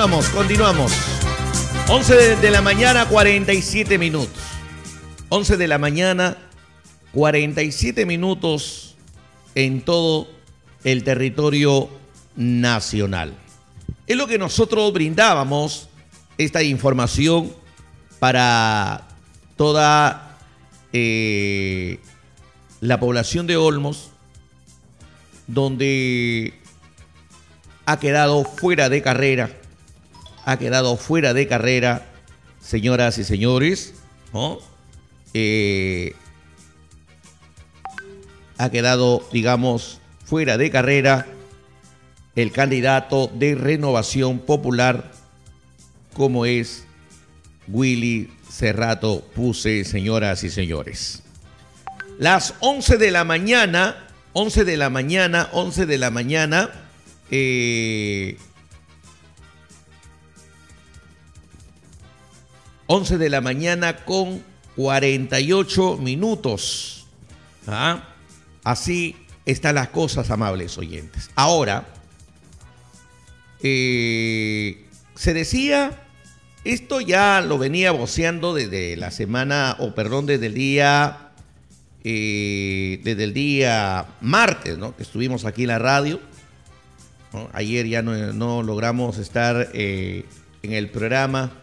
continuamos. 11 de la mañana, 47 minutos. 11 de la mañana, 47 minutos en todo el territorio nacional. Es lo que nosotros brindábamos, esta información para toda la población de Olmos, donde ha quedado fuera de carrera, señoras y señores, ¿no? Ha quedado, digamos, fuera de carrera el candidato de Renovación Popular, como es Willy Cerrato Puse, señoras y señores. Las 11 de la mañana, 11 de la mañana con 48 minutos. ¿Ah? Así están las cosas, amables oyentes. Ahora, se decía, esto ya lo venía voceando desde la semana, desde el día martes, ¿no? Que estuvimos aquí en la radio, ¿no? Ayer ya no logramos estar en el programa.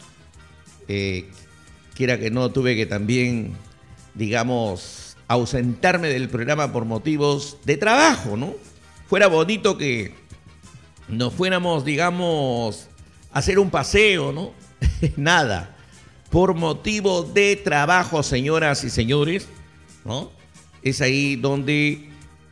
Quiera que no, tuve que también, digamos, ausentarme del programa por motivos de trabajo, ¿no? Fuera bonito que nos fuéramos, digamos, a hacer un paseo, ¿no? Nada. Por motivo de trabajo, señoras y señores, ¿no? Es ahí donde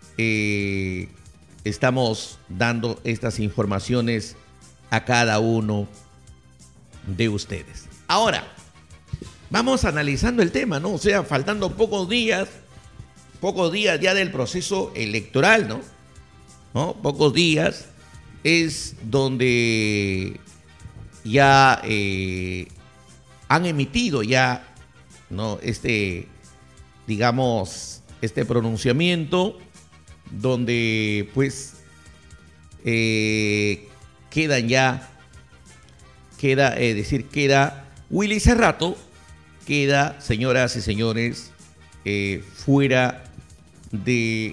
estamos dando estas informaciones a cada uno de ustedes. Ahora, vamos analizando el tema, ¿no? O sea, faltando pocos días ya del proceso electoral, ¿no? Pocos días es donde ya han emitido ya, ¿no? Digamos, este pronunciamiento donde pues queda Willy Cerrato, queda, señoras y señores, fuera de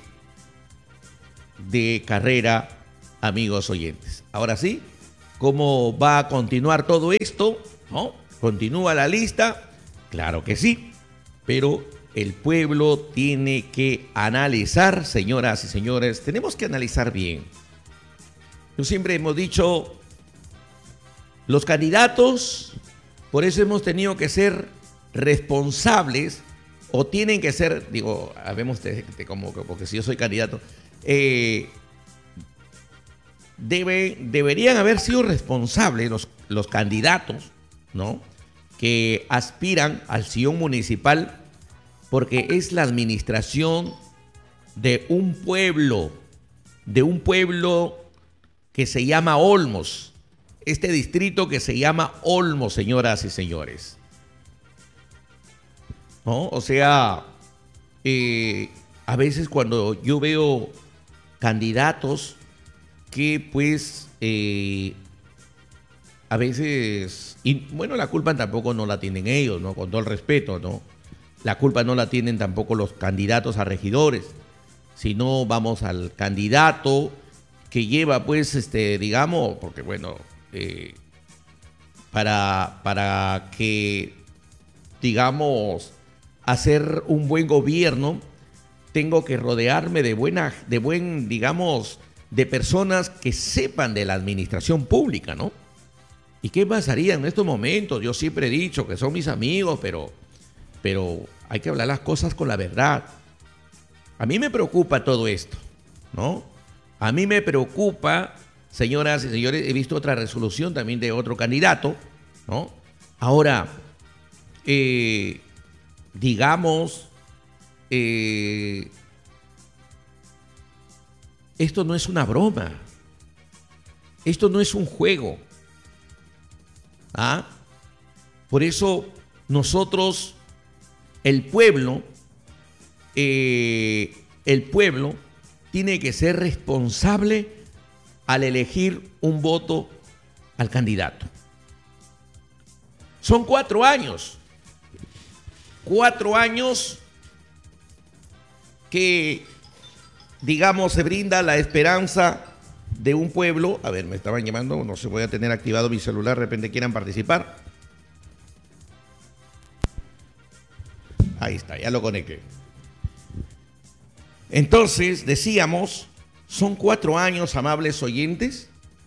carrera, amigos oyentes. Ahora sí, ¿cómo va a continuar todo esto? ¿No? ¿Continúa la lista? Claro que sí, pero el pueblo tiene que analizar, señoras y señores, tenemos que analizar bien. Yo siempre hemos dicho, los candidatos, por eso hemos tenido que ser responsables, o tienen que ser, digo, habemos porque si yo soy candidato, deberían haber sido responsables los candidatos, ¿no? Que aspiran al sillón municipal, porque es la administración de un pueblo que se llama Olmos, este distrito que se llama Olmos, señoras y señores, ¿no? O sea, a veces cuando yo veo candidatos que pues a veces, y bueno, la culpa tampoco no la tienen ellos, ¿no? Con todo el respeto, ¿no? La culpa no la tienen tampoco los candidatos a regidores, sino vamos al candidato que lleva pues, digamos, porque bueno, para que, digamos, hacer un buen gobierno, tengo que rodearme digamos, de personas que sepan de la administración pública, ¿no? ¿Y qué pasaría en estos momentos? Yo siempre he dicho que son mis amigos, pero hay que hablar las cosas con la verdad. A mí me preocupa todo esto, ¿no? A mí me preocupa, señoras y señores, he visto otra resolución también de otro candidato, ¿no? Ahora, digamos, esto no es una broma, esto no es un juego. ¿Ah? Por eso nosotros, el pueblo tiene que ser responsable al elegir un voto al candidato. Son 4 años. 4 años que, digamos, se brinda la esperanza de un pueblo. A ver, me estaban llamando, no se voy a tener activado mi celular, de repente quieran participar. Ahí está, ya lo conecté. Entonces, decíamos, son 4 años, amables oyentes,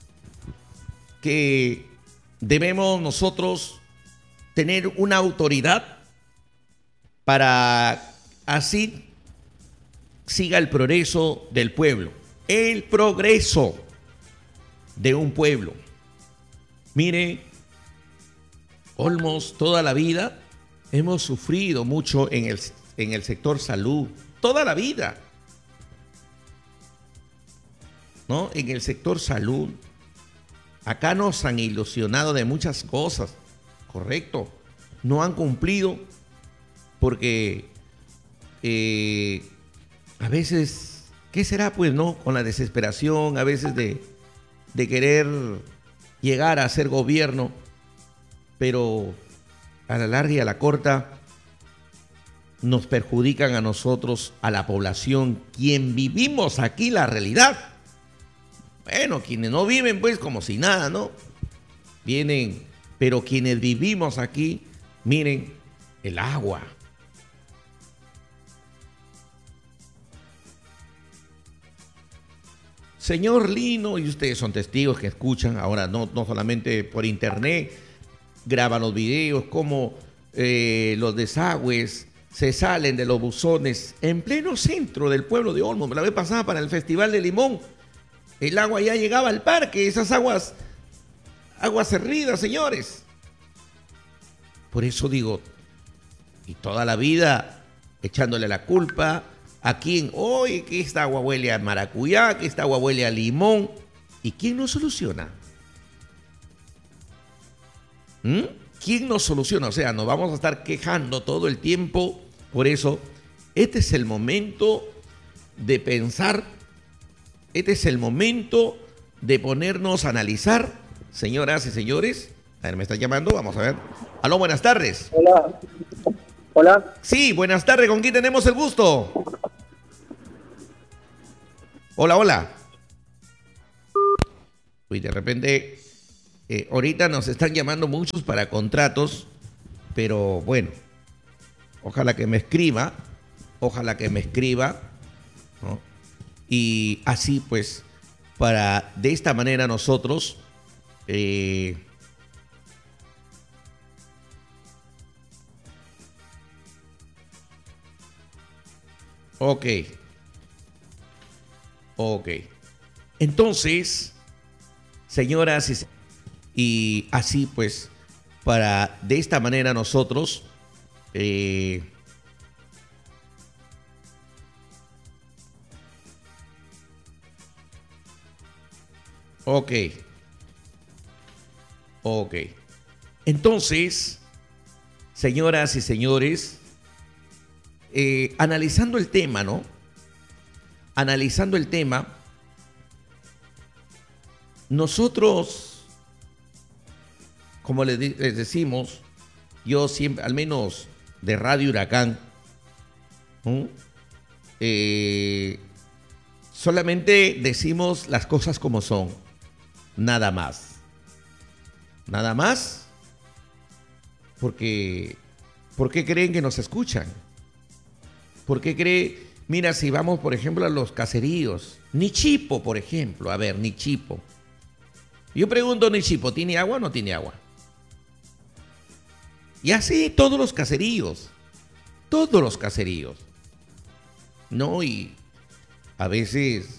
que debemos nosotros tener una autoridad para así siga el progreso del pueblo. El progreso de un pueblo. Mire, Olmos, toda la vida hemos sufrido mucho en el sector salud. Toda la vida. ¿No? En el sector salud. Acá nos han ilusionado de muchas cosas. Correcto. No han cumplido porque a veces, ¿qué será pues, no? Con la desesperación a veces de querer llegar a ser gobierno, pero a la larga y a la corta nos perjudican a nosotros, a la población, quien vivimos aquí la realidad. Bueno, quienes no viven pues como si nada, ¿no? Vienen, pero quienes vivimos aquí, miren, el agua. Señor Lino, y ustedes son testigos que escuchan, ahora no solamente por internet, graban los videos, como los desagües se salen de los buzones en pleno centro del pueblo de Olmos. La vez pasada para el Festival de Limón, el agua ya llegaba al parque, esas aguas hervidas, señores. Por eso digo, y toda la vida echándole la culpa a quién, hoy que esta agua huele a maracuyá, que esta agua huele a limón. ¿Y quién nos soluciona? ¿Quién nos soluciona? O sea, nos vamos a estar quejando todo el tiempo. Por eso, este es el momento de pensar, este es el momento de ponernos a analizar, señoras y señores. A ver, me están llamando, vamos a ver. Aló, buenas tardes. Hola. Hola. Sí, buenas tardes, ¿con quién tenemos el gusto? Hola, hola. Uy, de repente, ahorita nos están llamando muchos para contratos, pero bueno, ojalá que me escriba, ¿no? Y así pues, para de esta manera nosotros ok. Entonces, señoras y así pues, para de esta manera nosotros ok. Entonces, señoras y señores, analizando el tema, ¿no? Analizando el tema, nosotros, como les decimos, yo siempre, al menos de Radio Huracán, solamente decimos las cosas como son, nada más. Nada más, porque ¿por qué creen que nos escuchan? ¿Por qué cree? Mira, si vamos, por ejemplo, a los caseríos, Nichipo, por ejemplo, a ver, Nichipo. Yo pregunto, Nichipo, ¿tiene agua o no tiene agua? Y así todos los caseríos, ¿no? Y a veces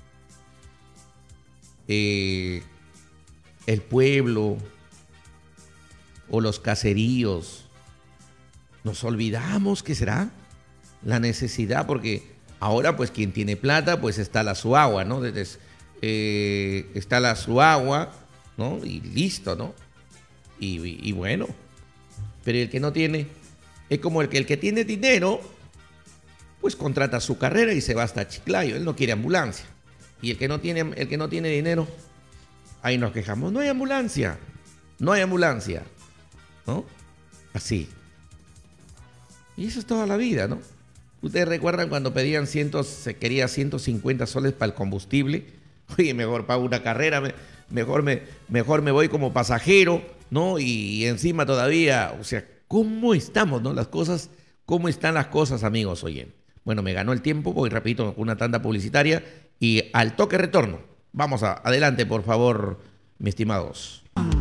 el pueblo o los caseríos nos olvidamos, ¿qué será? La necesidad, porque ahora pues quien tiene plata pues está la su agua, ¿no? Está la su agua, ¿no? Y listo, ¿no? Y bueno, pero el que no tiene, es como el que tiene dinero, pues contrata su carrera y se va hasta Chiclayo, él no quiere ambulancia. Y el que no tiene dinero, ahí nos quejamos. No hay ambulancia, no hay ambulancia, ¿no? Así. Y eso es toda la vida, ¿no? Ustedes recuerdan cuando pedían se quería 150 soles para el combustible. Oye, mejor pago una carrera, mejor me voy como pasajero, ¿no? Y encima todavía, o sea, ¿cómo estamos, no? Las cosas, ¿cómo están las cosas, amigos? Oye, bueno, me ganó el tiempo, voy repito, una tanda publicitaria y al toque retorno. Vamos adelante, por favor, mis estimados.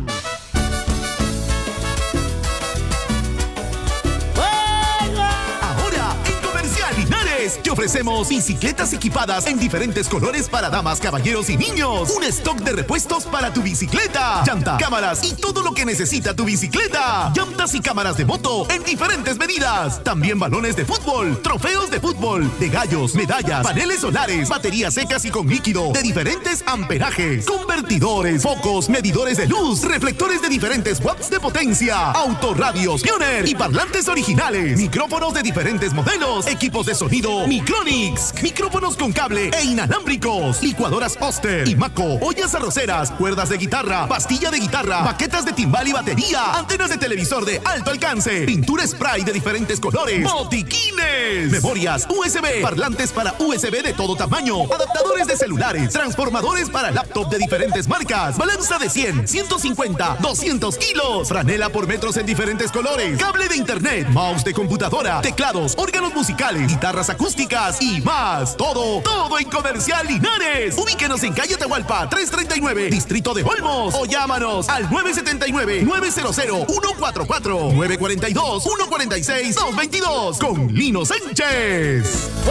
Te ofrecemos bicicletas equipadas en diferentes colores para damas, caballeros y niños. Un stock de repuestos para tu bicicleta, llanta, cámaras y todo lo que necesita tu bicicleta. Llantas y cámaras de moto en diferentes medidas. También balones de fútbol, trofeos de fútbol, de gallos, medallas, paneles solares, baterías secas y con líquido de diferentes amperajes, convertidores, focos, medidores de luz, reflectores de diferentes watts de potencia, autorradios Pioneer y parlantes originales, micrófonos de diferentes modelos, equipos de sonido Micronix, micrófonos con cable e inalámbricos, licuadoras Oster y Maco, ollas arroceras, cuerdas de guitarra, pastilla de guitarra, baquetas de timbal y batería, antenas de televisor de alto alcance, pintura spray de diferentes colores, botiquines, memorias USB, parlantes para USB de todo tamaño, adaptadores de celulares, transformadores para laptop de diferentes marcas, balanza de 100, 150, 200 kilos, franela por metros en diferentes colores, cable de internet, mouse de computadora, teclados, órganos musicales, guitarras acústicas y más. Todo en Comercial Linares. Ubíquenos en calle Atahualpa 339, Distrito de Olmos, o llámanos al 979-900-144, 942-146-222 con Lino Sánchez.